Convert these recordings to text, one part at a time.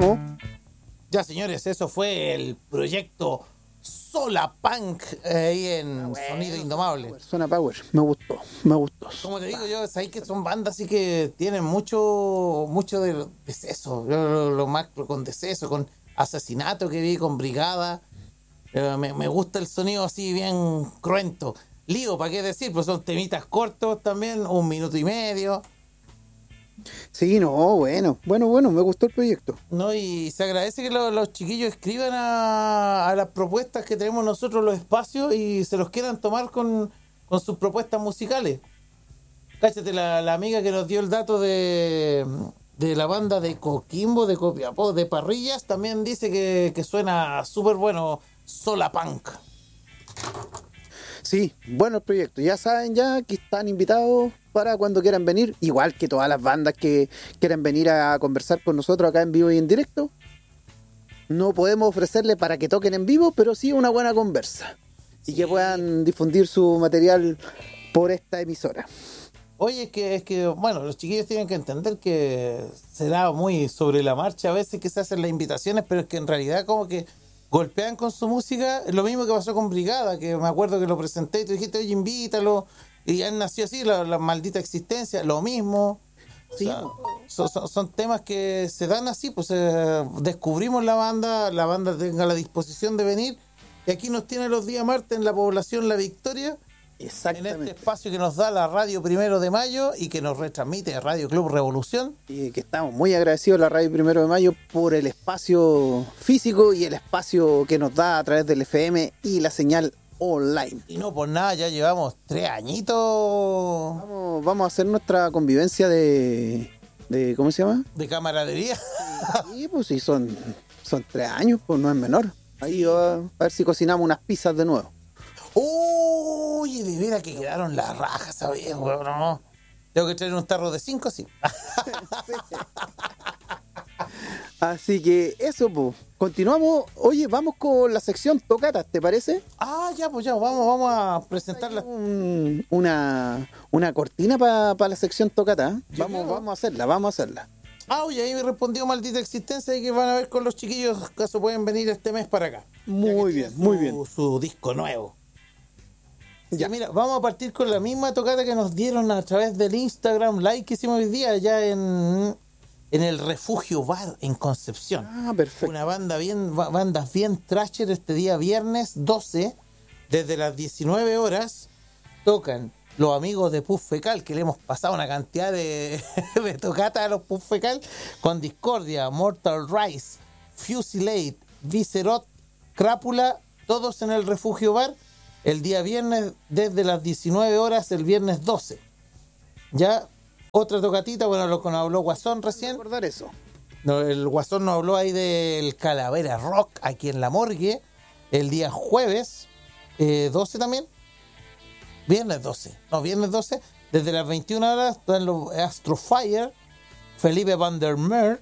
po. Ya, señores, eso fue el proyecto Solapunk ahí en Sonido Indomable. Suena power, me gustó. Como te digo yo, sabéis que son bandas así que tienen mucho de deceso. Yo lo más con deceso, con asesinato que vi, con brigada. Me gusta el sonido así bien cruento. Lío, ¿para qué decir? Pues son temitas cortos también, 1 minuto y medio. Sí, no, bueno, me gustó el proyecto. No, y se agradece que los chiquillos escriban a las propuestas que tenemos nosotros, los espacios, y se los quieran tomar con sus propuestas musicales. Cáchate, la amiga que nos dio el dato de la banda de Coquimbo, de Copiapó, de Parrillas, también dice que suena súper bueno Solapunk. Sí, bueno el proyecto. Ya saben ya que están invitados para cuando quieran venir, igual que todas las bandas que quieran venir a conversar con nosotros acá en vivo y en directo. No podemos ofrecerle para que toquen en vivo, pero sí una buena conversa. Sí. Y que puedan difundir su material por esta emisora. Oye, es que, bueno, los chiquillos tienen que entender que será muy sobre la marcha a veces que se hacen las invitaciones, pero es que en realidad como que golpean con su música. Lo mismo que pasó con Brigada, que me acuerdo que lo presenté y tú dijiste, oye, invítalo. Y ya nació así, la maldita existencia, lo mismo. Sí. O sea, son temas que se dan así, pues descubrimos la banda tenga la disposición de venir, y aquí nos tiene los días martes en la población La Victoria, en este espacio que nos da la radio 1 de Mayo y que nos retransmite Radio Club Revolución. Y que estamos muy agradecidos a la radio 1 de Mayo por el espacio físico y el espacio que nos da a través del FM y la señal online. Y no por nada, ya llevamos 3 añitos. Vamos a hacer nuestra convivencia de ¿cómo se llama? De camaradería. Sí, pues sí, son 3 años, pues no es menor. Ahí a ver si cocinamos unas pizzas de nuevo. Uy, de veras que quedaron las rajas, ¿sabes? Bueno, no. Tengo que traer un tarro de 5, sí. Sí. Así que eso, pues. Continuamos. Oye, vamos con la sección tocatas, ¿te parece? Ah, ya, pues ya, vamos a presentarla. Una cortina para la sección tocata. Vamos a hacerla. Ah, oye, ahí me respondió Maldita Existencia y que van a ver con los chiquillos, acaso pueden venir este mes para acá. Muy bien. Su disco nuevo. Ya. Sí, mira, vamos a partir con la misma tocata que nos dieron a través del Instagram Live que hicimos hoy día allá en el Refugio Bar en Concepción. Ah, perfecto. Una bandas bien trasher este día viernes 12, desde las 19 horas, tocan los amigos de Puff Fecal, que le hemos pasado una cantidad de tocatas a los Puff Fecal, con Discordia, Mortal Rise, Fusilade, Viscerot, Crápula, todos en el Refugio Bar, el día viernes desde las 19 horas, el viernes 12. Ya, otra tocatita, bueno, lo que nos habló Guasón recién. Recordar eso. No, el Guasón nos habló ahí del Calavera Rock, aquí en La Morgue, el día jueves 12 también. Viernes 12, desde las 21 horas, están los Astrofire, Felipe Van der Meer,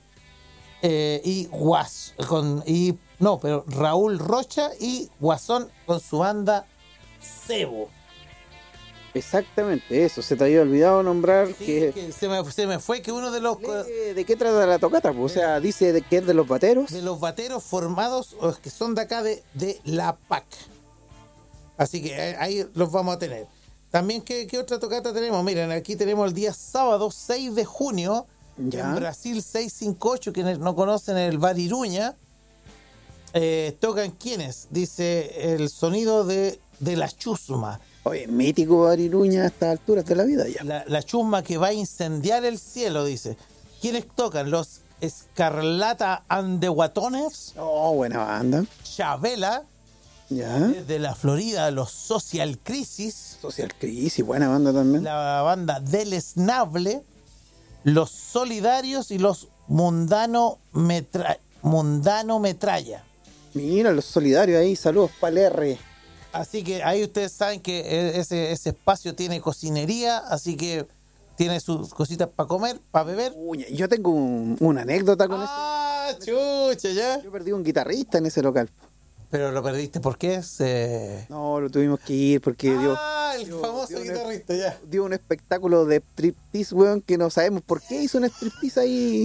Raúl Rocha y Guasón con su banda Cebo. Exactamente, eso. Se te había olvidado nombrar Sí, que se me fue que uno de los... ¿De qué trata la tocata? Pues, o sea, dice que es de los bateros. De los bateros formados, o que son de acá de La PAC. Así que ahí los vamos a tener. También, ¿qué otra tocata tenemos? Miren, aquí tenemos el día sábado 6 de junio, ¿Ya? en Brasil 658, quienes no conocen el Bar Iruña. Tocan ¿quiénes? Dice el sonido de la chusma. Oye, mítico Bariruña a estas alturas de la vida ya. La chusma que va a incendiar el cielo, dice. ¿Quiénes tocan? Los Escarlata and the Guatones. Oh, buena banda. Chabela. Ya. Desde la Florida, los Social Crisis. Social Crisis, buena banda también. La banda Deleznable. Los Solidarios y los Mundano Metralla. Mira, los solidarios ahí, saludos para el R. Así que ahí ustedes saben que ese espacio tiene cocinería, así que tiene sus cositas para comer, para beber. Uy, yo tengo una anécdota con eso. Ah, chucha, ya. Yo perdí un guitarrista en ese local. Pero lo perdiste, ¿por qué? No, lo tuvimos que ir porque el famoso guitarrista, ya. dio un espectáculo de striptease, weón, que no sabemos por qué hizo un striptease ahí.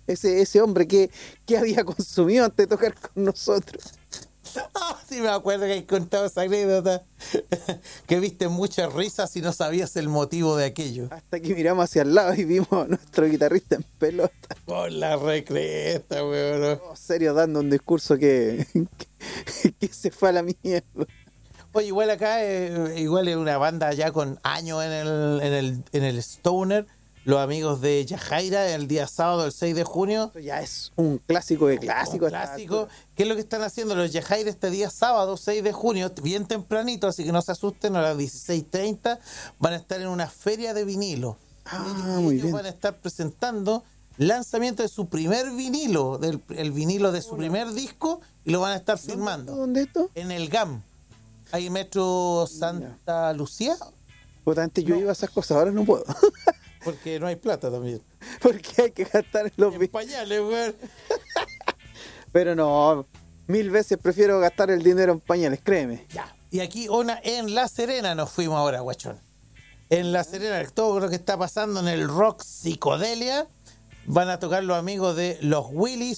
ese hombre que había consumido antes de tocar con nosotros. Ah, sí, me acuerdo que hay contado esa anécdota. Que viste muchas risas y no sabías el motivo de aquello. Hasta que miramos hacia el lado y vimos a nuestro guitarrista en pelota. Por la recreta, weón. Oh, serio, dando un discurso que se fue a la mierda. Oye, igual acá, igual es una banda ya con años en el Stoner. Los amigos de Yajaira, el día sábado, el 6 de junio. Esto ya es un clásico de clásicos. Un clásico. ¿Qué es lo que están haciendo los Yajaira este día sábado, 6 de junio? Bien tempranito, así que no se asusten, a las 16:30 van a estar en una feria de vinilo. Muy Ellos bien. van a estar presentando lanzamiento de su primer vinilo, el vinilo de su primer disco, y lo van a estar firmando. ¿Dónde esto? En el GAM. Hay Metro Santa Lucía, Puta, antes yo iba a esas cosas, ahora no puedo. porque no hay plata también. Porque hay que gastar en los En pañales, weón. Pero no, 1000 veces prefiero gastar el dinero en pañales, créeme. Ya. Y aquí en La Serena nos fuimos ahora, guachón. En La Serena, todo lo que está pasando en el rock psicodelia, van a tocar los amigos de los Willys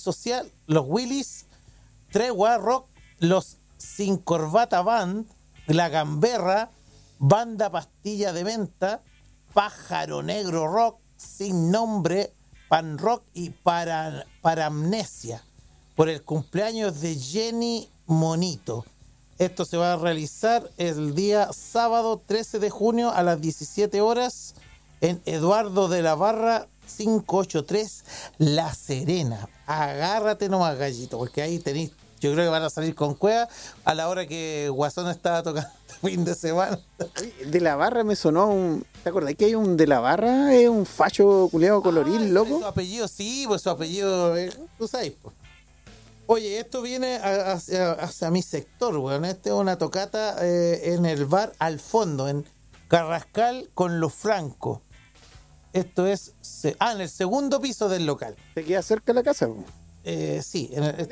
Tregua Rock, los Sin Corbata Band, La Gamberra, Banda Pastilla de Menta, Pájaro Negro Rock, Sin Nombre, Pan Rock y Paramnesia, por el cumpleaños de Jenny Monito. Esto se va a realizar el día sábado 13 de junio a las 17 horas en Eduardo de la Barra 583 La Serena. Agárrate nomás, gallito, porque ahí tenéis, yo creo que van a salir con cueva a la hora que Guasón estaba tocando este fin de semana. De la Barra me sonó un... ¿Te acordás que hay un de la Barra? Es un facho culiado coloril, loco. Su apellido, sí, pues su apellido, tú sabes, pues. Oye, esto viene hacia mi sector, weón. Esta es una tocata en el bar al fondo, en Carrascal con Los Franco. Esto es... en el segundo piso del local. ¿Te queda cerca de la casa? Sí,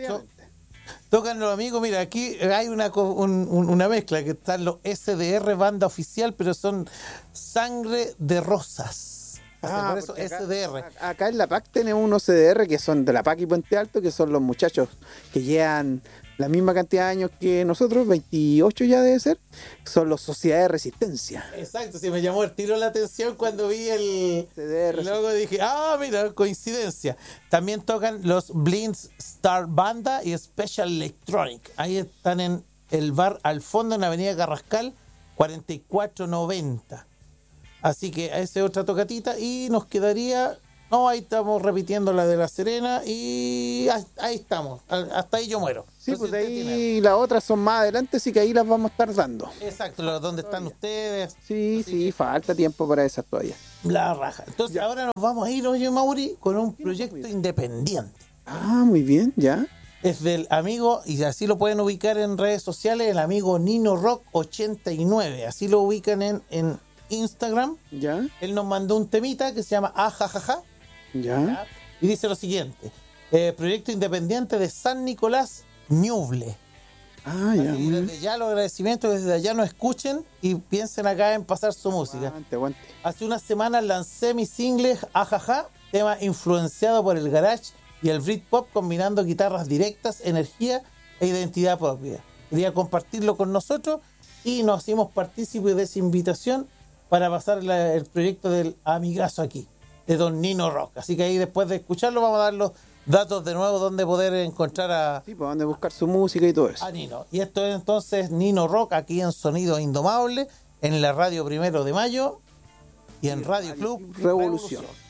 tocan los amigos. Mira, aquí hay una mezcla que están los SDR, banda oficial, pero son Sangre de Rosas. Por eso porque SDR. Acá en la PAC tenemos unos CDR que son de la PAC y Puente Alto, que son los muchachos que llevan la misma cantidad de años que nosotros, 28 ya debe ser, son los Sociedad de Resistencia. Exacto, sí, me llamó el tiro la atención cuando vi el CDR. logo, dije, mira, coincidencia. También tocan los Blinds Star Banda y Special Electronic. Ahí están en el bar al fondo, en la avenida Carrascal, 4490. Así que esa es otra tocatita y nos quedaría... No, ahí estamos repitiendo la de La Serena y ahí estamos. Hasta ahí yo muero. Sí, No sé pues si de usted tiene ahí las otras son más adelante, así que ahí las vamos a estar dando. algo. Exacto, ¿dónde están ustedes? Sí, falta tiempo para esas todavía. La raja. Entonces ahora nos vamos a ir, oye, Mauri, con un proyecto independiente. Muy bien, ya. Es del amigo, y así lo pueden ubicar en redes sociales, el amigo Nino Rock 89. Así lo ubican en Instagram. Ya, Él nos mandó un temita que se llama Ajajaja. ya. Y dice lo siguiente: proyecto independiente de San Nicolás Ñuble. Ya. Y desde ya los agradecimientos, desde allá nos escuchen y piensen acá en pasar su música. Aguante. Hace unas semanas lancé mi single Ajaja, tema influenciado por el garage y el Britpop, combinando guitarras directas, energía e identidad propia. Quería compartirlo con nosotros y nos hicimos partícipes de esa invitación para pasar el proyecto del amigazo aquí, de Don Nino Rock. Así que ahí, después de escucharlo, vamos a dar los datos de nuevo donde poder encontrar Sí, pues donde buscar su música y todo eso. a Nino. Y esto es entonces Nino Rock aquí en Sonido Indomable, en la radio 1 de Mayo y en Radio Club Revolución.